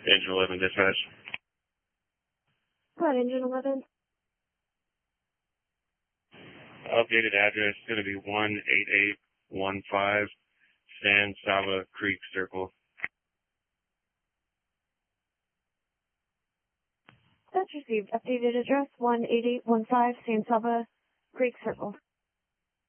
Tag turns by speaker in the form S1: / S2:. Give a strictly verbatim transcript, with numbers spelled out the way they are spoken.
S1: Engine eleven dispatch.
S2: Go ahead, Engine eleven.
S1: Updated address is going to be one eight eight one five San Saba Creek Circle.
S2: That's received. Updated address one eight eight one five San Saba Creek Circle.